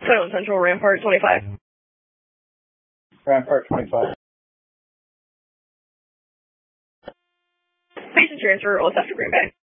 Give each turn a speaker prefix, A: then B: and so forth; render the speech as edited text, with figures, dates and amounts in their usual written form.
A: Silent Central, Rampart 25.
B: Rampart 25.
A: Patient transfer, all after Green Bay.